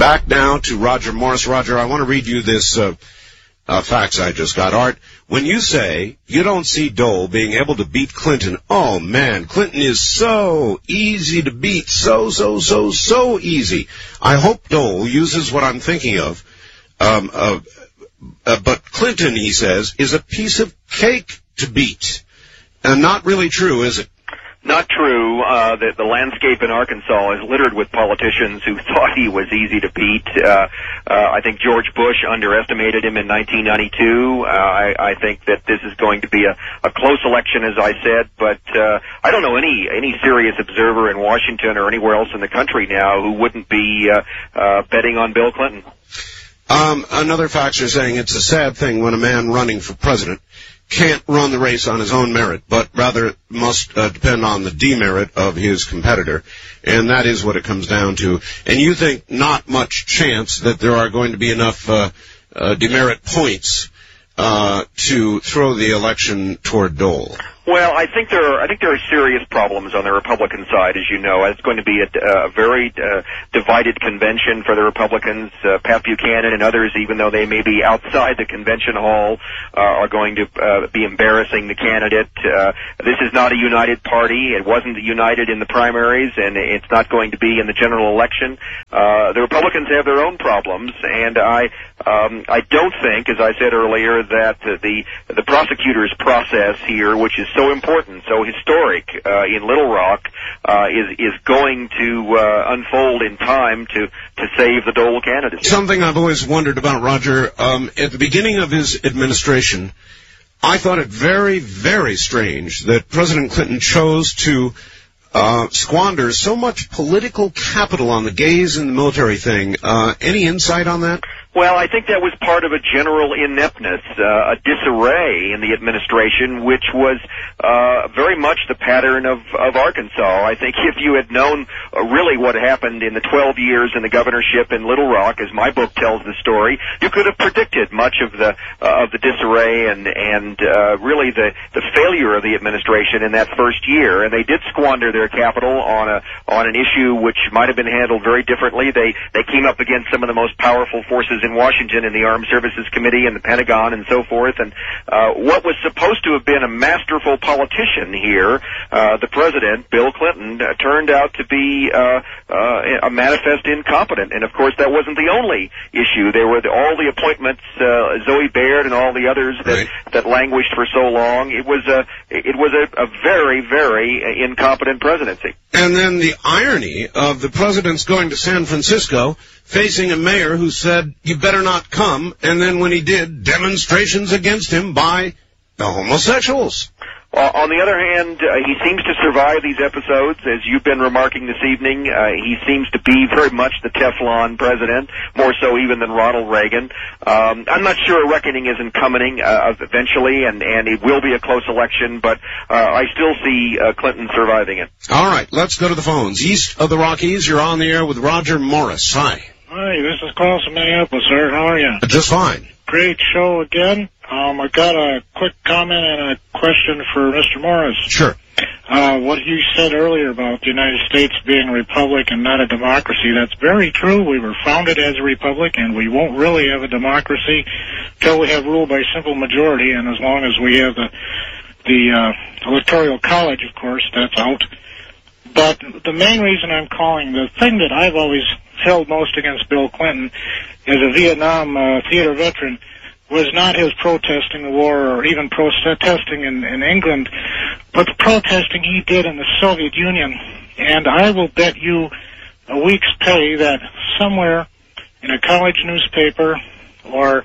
Back now to Roger Morris. Roger, I want to read you this fax I just got. Art, when you say you don't see Dole being able to beat Clinton, oh man, Clinton is so easy to beat. So easy. I hope Dole uses what I'm thinking of. But Clinton, he says, is a piece of cake to beat. Not really true, is it? Not true. The landscape in Arkansas is littered with politicians who thought he was easy to beat. I think George Bush underestimated him in 1992. I think that this is going to be a close election, as I said, but I don't know any serious observer in Washington or anywhere else in the country now who wouldn't be betting on Bill Clinton. Another faxer saying it's a sad thing when a man running for president can't run the race on his own merit, but rather must depend on the demerit of his competitor, and that is what it comes down to. And you think not much chance that there are going to be enough demerit points to throw the election toward Dole? Well, I think there are serious problems on the Republican side, as you know. It's going to be a very divided convention for the Republicans. Pat Buchanan and others, even though they may be outside the convention hall, are going to be embarrassing the candidate. This is not a united party. It wasn't united in the primaries, and it's not going to be in the general election. The Republicans have their own problems, and I don't think, as I said earlier, that the prosecutor's process here, which is so important, so historic in Little Rock, is going to unfold in time to save the Dole candidacy. Something I've always wondered about, Roger, at the beginning of his administration, I thought it very, very strange that President Clinton chose to squander so much political capital on the gays and the military thing. Any insight on that? Well, I think that was part of a general ineptness, a disarray in the administration, which was very much the pattern of Arkansas. I think if you had known really what happened in the 12 years in the governorship in Little Rock, as my book tells the story, you could have predicted much of the disarray and really the failure of the administration in that first year. And they did squander their capital on an issue which might have been handled very differently. They came up against some of the most powerful forces in Washington in the Armed Services Committee and the Pentagon and so forth, and what was supposed to have been a masterful politician here, the president, Bill Clinton, turned out to be a manifest incompetent. And of course that wasn't the only issue. There were all the appointments, Zoe Baird and all the others that languished for so long. It was a very, very incompetent presidency. And then the irony of the president's going to San Francisco facing a mayor who said, you better not come, and then when he did, demonstrations against him by the homosexuals. On the other hand, he seems to survive these episodes, as you've been remarking this evening. He seems to be very much the Teflon president, more so even than Ronald Reagan. I'm not sure a reckoning isn't coming eventually, and it will be a close election, but I still see Clinton surviving it. All right, let's go to the phones. East of the Rockies, you're on the air with Roger Morris. Hi. Hi, this is Carl from Minneapolis, sir. How are you? Just fine. Great show again. I got a quick comment and a question for Mr. Morris. Sure. What you said earlier about the United States being a republic and not a democracy, that's very true. We were founded as a republic, and we won't really have a democracy until we have rule by simple majority, and as long as we have the electoral college, of course, that's out. But the main reason I'm calling, the thing that I've always held most against Bill Clinton as a Vietnam theater veteran was not his protesting the war or even protesting in England, but the protesting he did in the Soviet Union. And I will bet you a week's pay that somewhere in a college newspaper or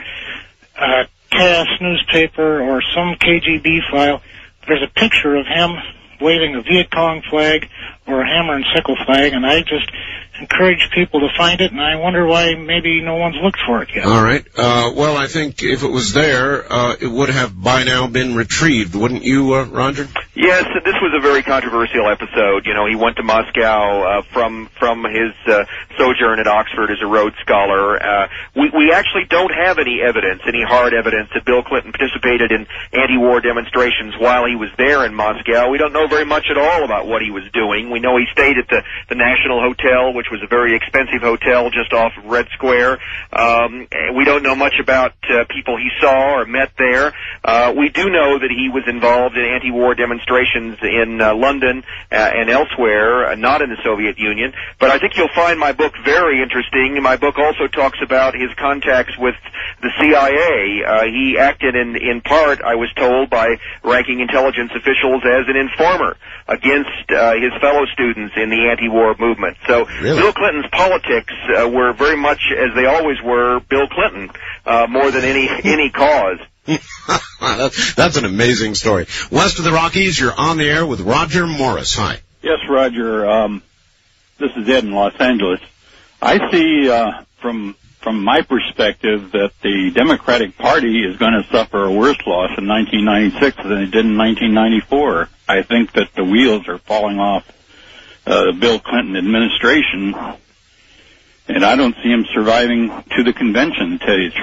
a TASS newspaper or some KGB file, there's a picture of him waving a Viet Cong flag or a hammer and sickle flag, and I just encourage people to find it, and I wonder why maybe no one's looked for it yet. All right. Well, I think if it was there, it would have by now been retrieved, wouldn't you, Roger? Yes, this was a very controversial episode. You know, he went to Moscow from his sojourn at Oxford as a Rhodes Scholar. We actually don't have any evidence, any hard evidence, that Bill Clinton participated in anti-war demonstrations while he was there in Moscow. We don't know very much at all about what he was doing. We know he stayed at the National Hotel, which was a very expensive hotel just off of Red Square. We don't know much about people he saw or met there. We do know that he was involved in anti-war demonstrations in London and elsewhere, not in the Soviet Union. But I think you'll find my book very interesting. My book also talks about his contacts with the CIA. He acted in part, I was told, by ranking intelligence officials as an informer against his fellow students in the anti-war movement. So really? Bill Clinton's politics were very much, as they always were, Bill Clinton, more than any cause. That's an amazing story. West of the Rockies, you're on the air with Roger Morris. Hi. Yes, Roger. This is Ed in Los Angeles. I see from my perspective that the Democratic Party is going to suffer a worse loss in 1996 than it did in 1994. I think that the wheels are falling off the Bill Clinton administration, and I don't see him surviving to the convention, to tell you the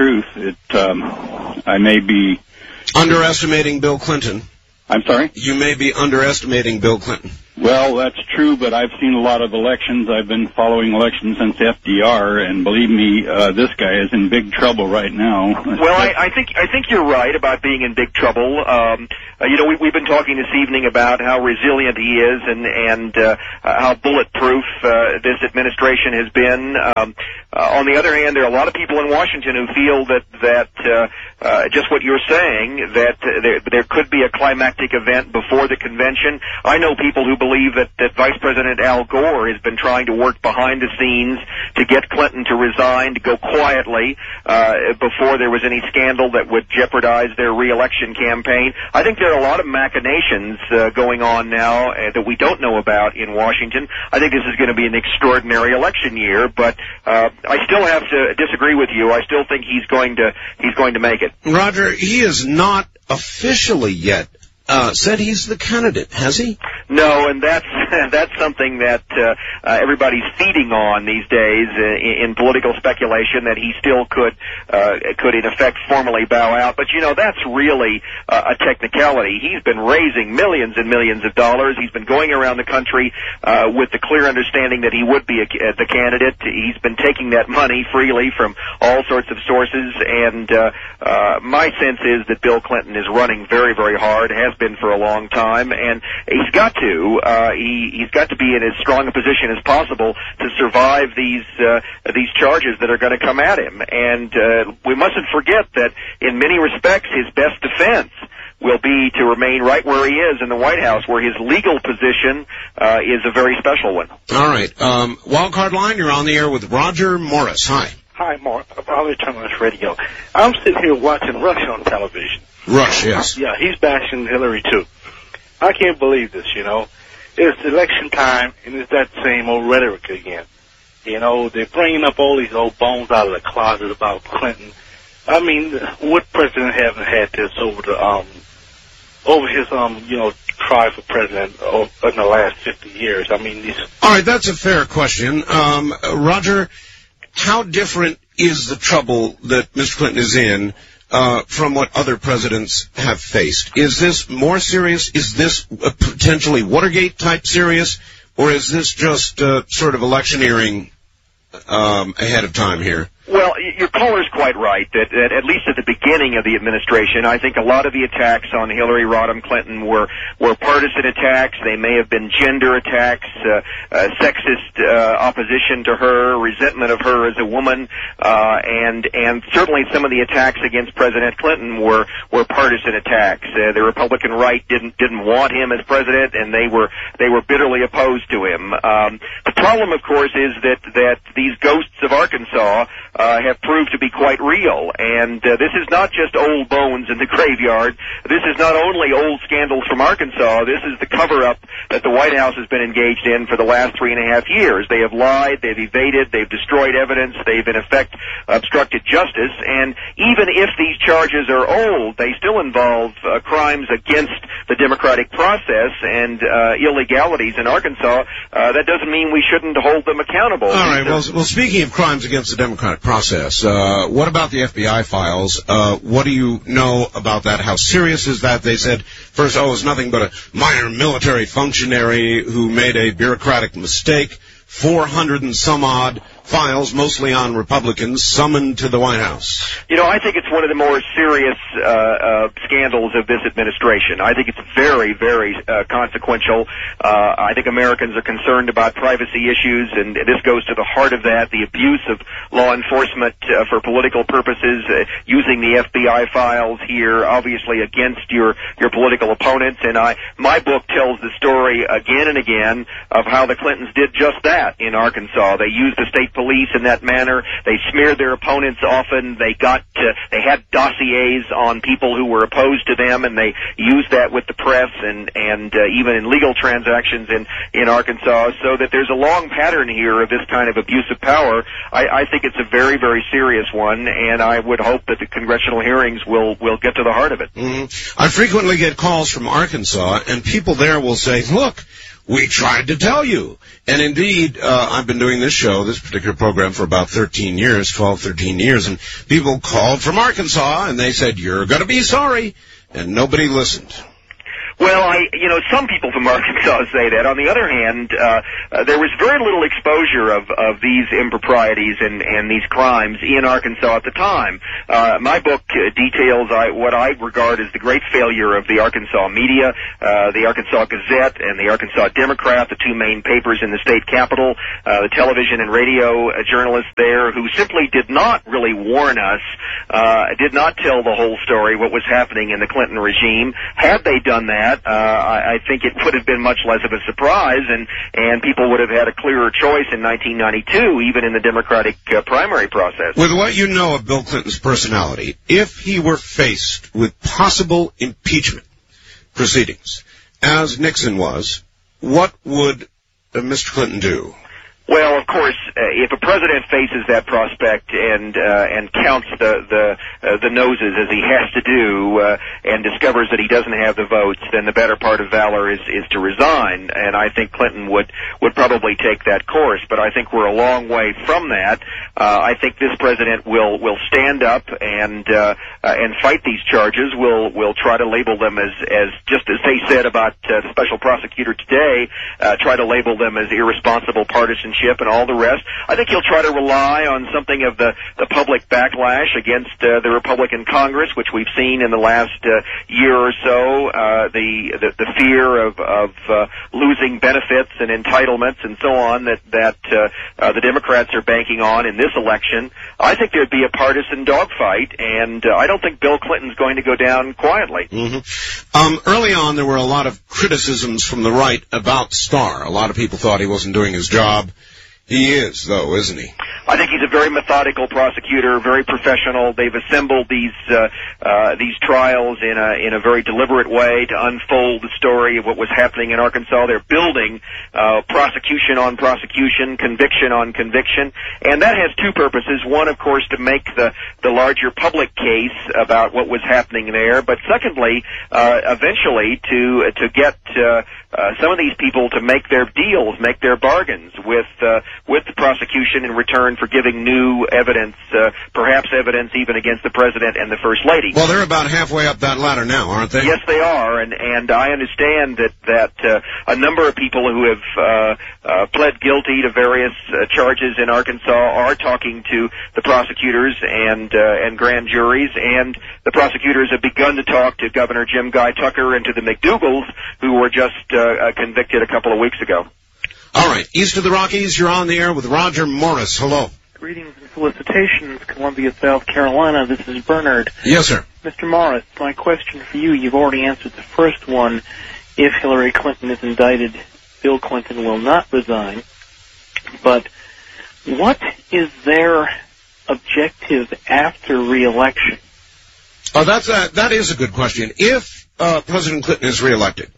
truth. I may be underestimating Bill Clinton. I'm sorry? You may be underestimating Bill Clinton. Well, that's true, but I've seen a lot of elections. I've been following elections since FDR, and believe me, this guy is in big trouble right now. Well, I think you're right about being in big trouble. We've been talking this evening about how resilient he is and how bulletproof this administration has been. On the other hand, there are a lot of people in Washington who feel that just what you're saying, that there could be a climactic event before the convention. I know people who believe that Vice President Al Gore has been trying to work behind the scenes to get Clinton to resign, to go quietly before there was any scandal that would jeopardize their re-election campaign. I think there are a lot of machinations going on now that we don't know about in Washington. I think this is going to be an extraordinary election year, but I still have to disagree with you. I still think he's going to make it. Roger, he is not officially yet said he's the candidate, has he? No, and that's something that everybody's feeding on these days in political speculation, that he still could in effect formally bow out. But that's really a technicality. He's been raising millions and millions of dollars. He's been going around the country with the clear understanding that he would be the candidate. He's been taking that money freely from all sorts of sources, and my sense is that Bill Clinton is running very, very hard, has been for a long time, and he's got to be in as strong a position as possible to survive these charges that are going to come at him. And we mustn't forget that in many respects his best defense will be to remain right where he is in the White House, where his legal position is a very special one. All right. Wildcard line, you're on the air with Roger Morris. Hi. Hi, Mark. I'll turn on this radio. I'm sitting here watching Rush on television. Rush, yes. Yeah, he's bashing Hillary, too. I can't believe this, It's election time, and it's that same old rhetoric again. They're bringing up all these old bones out of the closet about Clinton. I mean, what president haven't had this over his, try for president in the last 50 years? I mean, all right, that's a fair question. Roger, how different is the trouble that Mr. Clinton is in from what other presidents have faced? Is this more serious? Is this potentially Watergate-type serious? Or is this just sort of electioneering ahead of time here? Well, your caller's quite right that at least at the beginning of the administration, I think a lot of the attacks on Hillary Rodham Clinton were partisan attacks. They may have been gender attacks, sexist opposition to her, resentment of her as a woman, and certainly some of the attacks against President Clinton were partisan attacks. The Republican right didn't want him as president, and they were bitterly opposed to him. The problem, of course, is that these ghosts of Arkansas have proved to be quite real, and this is not just old bones in the graveyard. This is not only old scandals from Arkansas. This is the cover-up that the White House has been engaged in for the last 3.5 years. They have lied, they've evaded, they've destroyed evidence, they've in effect obstructed justice, and even if these charges are old, they still involve crimes against the democratic process and illegalities in Arkansas. That doesn't mean we shouldn't hold them accountable. All right, well, speaking of crimes against the democratic process, what about the FBI files? What do you know about that? How serious is that? They said, first, it's nothing but a minor military functionary who made a bureaucratic mistake. 400 and some odd files, mostly on Republicans, summoned to the White House? You know, I think it's one of the more serious scandals of this administration. I think it's very, very consequential. I think Americans are concerned about privacy issues, and this goes to the heart of that, the abuse of law enforcement for political purposes, using the FBI files here, obviously against your political opponents. And my book tells the story again and again of how the Clintons did just that in Arkansas. They used the state police in that manner. They smeared their opponents often. They they had dossiers on people who were opposed to them, and they used that with the press and even in legal transactions in Arkansas, so that there's a long pattern here of this kind of abuse of power. I think it's a very, very serious one, and I would hope that the congressional hearings will get to the heart of it. Mm-hmm. I frequently get calls from Arkansas, and people there will say, look, we tried to tell you. And indeed, I've been doing this particular program for about 13 years, and people called from Arkansas, and they said, you're going to be sorry, and nobody listened. Well, some people from Arkansas say that. On the other hand, there was very little exposure of these improprieties and these crimes in Arkansas at the time. My book details what I regard as the great failure of the Arkansas media, the Arkansas Gazette and the Arkansas Democrat, the two main papers in the state capital, the television and radio journalists there who simply did not really warn us, did not tell the whole story, what was happening in the Clinton regime. Had they done that, I think it would have been much less of a surprise, and people would have had a clearer choice in 1992, even in the Democratic primary process. With what you know of Bill Clinton's personality, if he were faced with possible impeachment proceedings, as Nixon was, what would Mr. Clinton do? Well, of course, if a president faces that prospect and counts the noses as he has to do, and discovers that he doesn't have the votes, then the better part of valor is to resign. And I think Clinton would probably take that course. But I think we're a long way from that. I think this president will stand up and fight these charges. We'll try to label them as just as they said about the special prosecutor today. Try to label them as irresponsible partisanship and all the rest. I think he'll try to rely on something of the public backlash against the Republican Congress, which we've seen in the last year or so, the fear of losing benefits and entitlements and so on that the Democrats are banking on in this election. I think there'd be a partisan dogfight, and I don't think Bill Clinton's going to go down quietly. Mm-hmm. Early on, there were a lot of criticisms from the right about Starr. A lot of people thought he wasn't doing his job. He is, though, isn't he? I think he's a very methodical prosecutor, very professional. They've assembled these trials in a very deliberate way to unfold the story of what was happening in Arkansas. They're building prosecution on prosecution, conviction on conviction, and that has two purposes. One, of course, to make the larger public case about what was happening there, but secondly, eventually to get some of these people to make their deals, make their bargains with the prosecution in return for giving new evidence, perhaps evidence even against the president and the first lady. Well, they're about halfway up that ladder now, aren't they? Yes, they are, and I understand that a number of people who have pled guilty to various charges in Arkansas are talking to the prosecutors and grand juries, and the prosecutors have begun to talk to Governor Jim Guy Tucker and to the McDougalls, who were just convicted a couple of weeks ago. All right, east of the Rockies, you're on the air with Roger Morris. Hello. Greetings and felicitations, Columbia, South Carolina. This is Bernard. Yes, sir. Mr. Morris, my question for you, you've already answered the first one. If Hillary Clinton is indicted, Bill Clinton will not resign. But what is their objective after re-election? Oh, that is a good question. If President Clinton is reelected,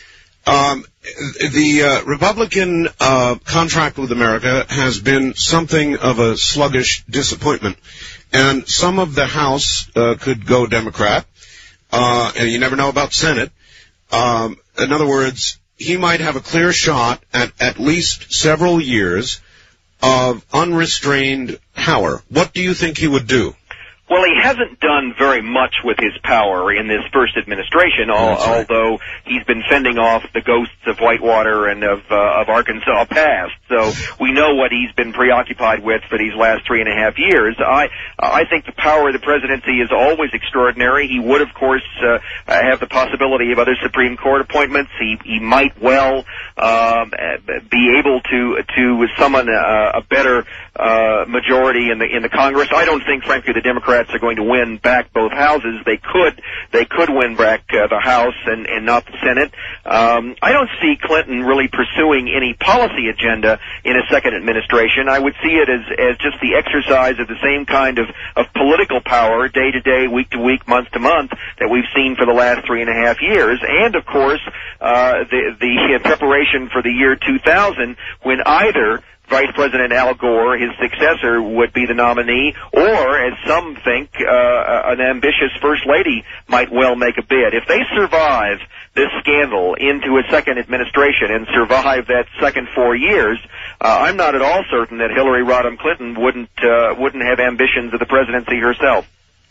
the Republican contract with America has been something of a sluggish disappointment, and some of the House could go Democrat, and you never know about Senate. In other words, he might have a clear shot at least several years of unrestrained power. What do you think he would do? Well, he hasn't done very much with his power in this first administration, although he's been fending off the ghosts of Whitewater and of Arkansas past. So we know what he's been preoccupied with for these last 3.5 years. I think the power of the presidency is always extraordinary. He would, of course, have the possibility of other Supreme Court appointments. He might well be able to summon a better majority in the Congress. I don't think, frankly, the Democrats are going to win back both houses. They could win back the House and not the Senate. I don't see Clinton really pursuing any policy agenda in a second administration. I would see it as just the exercise of the same kind of political power, day to day, week to week, month to month, that we've seen for the last 3.5 years. And of course, the preparation for the year 2000, when either Vice President Al Gore, his successor, would be the nominee, or, as some think, an ambitious First Lady might well make a bid. If they survive this scandal into a second administration and survive that second 4 years, I'm not at all certain that Hillary Rodham Clinton wouldn't have ambitions of the presidency herself.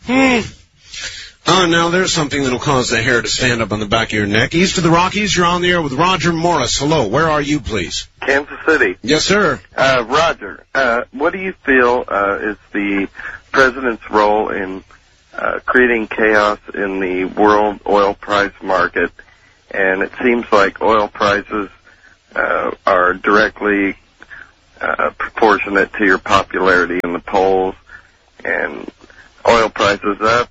Now there's something that'll cause the hair to stand up on the back of your neck. East of the Rockies, you're on the air with Roger Morris. Hello, where are you, please? Kansas City. Yes, sir. Roger, what do you feel is the president's role in creating chaos in the world oil price market? And it seems like oil prices are directly proportionate to your popularity in the polls, and oil prices up,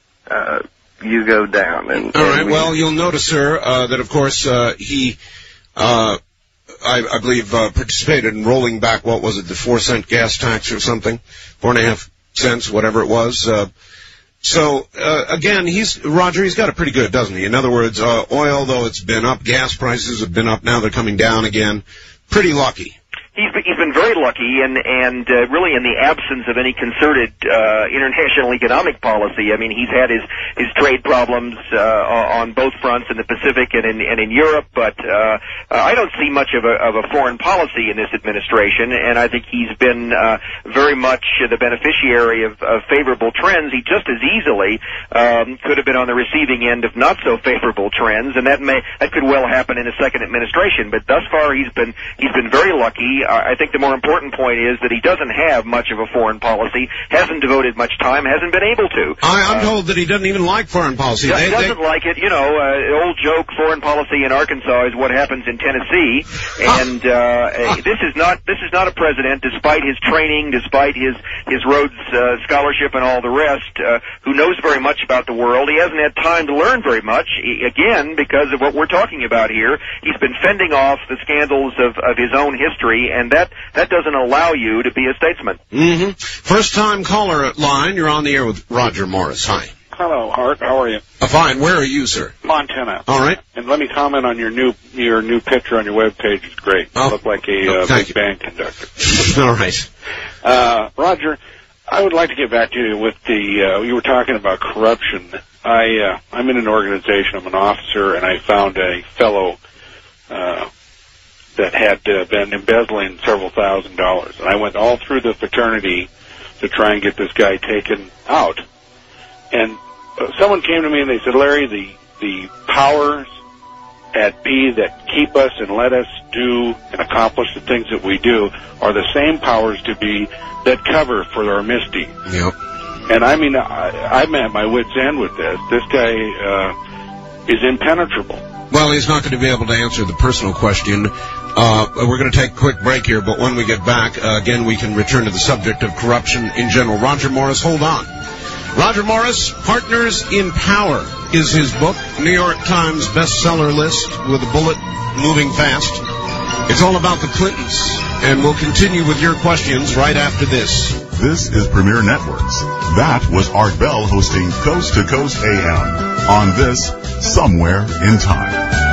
you go down. All right. Well, you'll notice, sir, that of course he, I believe, participated in rolling back. What was it? The 4-cent gas tax or something, 4.5 cents, whatever it was. So again, he's got it pretty good, doesn't he? In other words, oil, though it's been up, gas prices have been up. Now they're coming down again. Pretty lucky. He's been very lucky, and really in the absence of any concerted international economic policy. I mean, he's had his trade problems on both fronts, in the Pacific and in Europe. But I don't see much of a foreign policy in this administration, and I think he's been very much the beneficiary of favorable trends. He just as easily could have been on the receiving end of not so favorable trends, and that could well happen in a second administration. But thus far, he's been very lucky. I think the more important point is that he doesn't have much of a foreign policy, hasn't devoted much time, hasn't been able to. I'm told that he doesn't even like foreign policy. He doesn't like it. You know, old joke, foreign policy in Arkansas is what happens in Tennessee. And this is not a president, despite his training, despite his Rhodes scholarship and all the rest, who knows very much about the world. He hasn't had time to learn very much, again, because of what we're talking about here. He's been fending off the scandals of his own history, and that doesn't allow you to be a statesman. Mm-hmm. First-time caller line. You're on the air with Roger Morris. Hi. Hello, Art. How are you? Fine. Where are you, sir? Montana. All right. And let me comment on your new picture on your webpage. It's great. You look like a big band conductor. All right. Roger, I would like to get back to you with you were talking about corruption. I'm in an organization. I'm an officer, and I found a fellow that had been embezzling several $1,000s. And I went all through the fraternity to try and get this guy taken out. And someone came to me and they said, Larry, the powers at B that keep us and let us do and accomplish the things that we do are the same powers to be that cover for our misdeeds. Yep. And I mean, I'm at my wit's end with this. This guy is impenetrable. Well, he's not going to be able to answer the personal question. We're going to take a quick break here, but when we get back, again, we can return to the subject of corruption in general. Roger Morris, hold on. Roger Morris, Partners in Power is his book, New York Times bestseller list with a bullet, moving fast. It's all about the Clintons, and we'll continue with your questions right after this. This is Premier Networks. That was Art Bell hosting Coast to Coast AM on this Somewhere in Time.